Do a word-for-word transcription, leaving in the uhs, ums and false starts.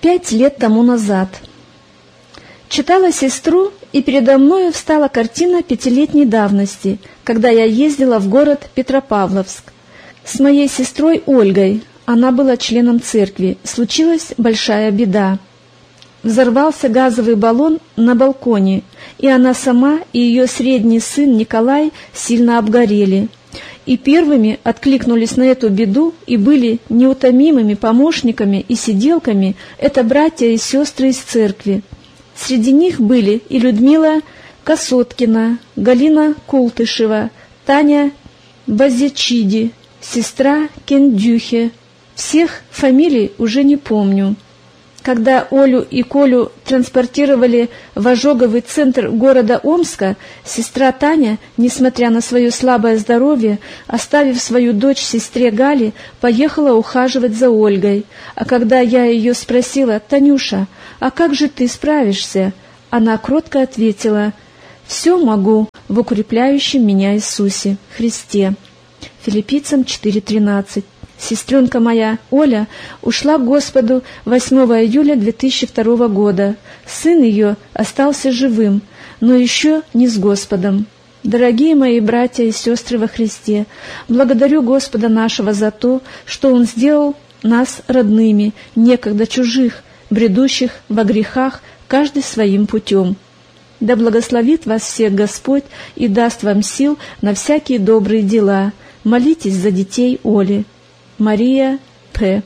Пять лет тому назад. Читала сестру, и передо мною встала картина пятилетней давности, когда я ездила в город Петропавловск. С моей сестрой Ольгой, она была членом церкви, случилась большая беда. Взорвался газовый баллон на балконе, и она сама и ее средний сын Николай сильно обгорели. И первыми откликнулись на эту беду и были неутомимыми помощниками и сиделками это братья и сестры из церкви. Среди них были и Людмила Косоткина, Галина Култышева, Таня Базячиди, сестра Кендюхе. Всех фамилий уже не помню. Когда Олю и Колю транспортировали в ожоговый центр города Омска, сестра Таня, несмотря на свое слабое здоровье, оставив свою дочь сестре Гале, поехала ухаживать за Ольгой. А когда я ее спросила: «Танюша, а как же ты справишься?» Она кротко ответила: «Все могу в укрепляющем меня Иисусе Христе». Филиппийцам четыре тринадцать. Сестренка моя, Оля, ушла к Господу восьмого июля две тысячи второго года. Сын ее остался живым, но еще не с Господом. Дорогие мои братья и сестры во Христе, благодарю Господа нашего за то, что Он сделал нас родными, некогда чужих, бредущих во грехах, каждый своим путем. Да благословит вас всех Господь и даст вам сил на всякие добрые дела. Молитесь за детей Оли. Мария П.